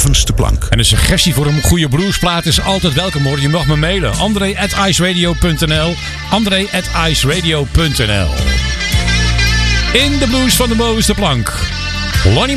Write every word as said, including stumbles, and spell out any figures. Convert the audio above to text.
bovenste plank. En een suggestie voor een goede bluesplaat is altijd welkom hoor. Je mag me mailen. André at iceradio punt n l André at iceradio punt n l In de blues van de bovenste plank. Lonnie